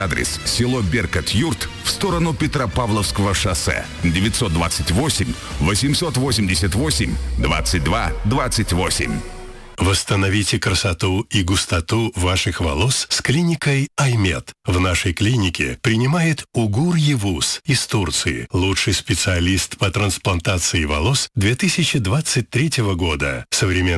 Адрес: село Беркот-Юрт в сторону Петропавловского шоссе. 928-888-22-28. Восстановите красоту и густоту ваших волос с клиникой Аймед. В нашей клинике принимает Угур Евус из Турции, лучший специалист по трансплантации волос 2023 года. Современный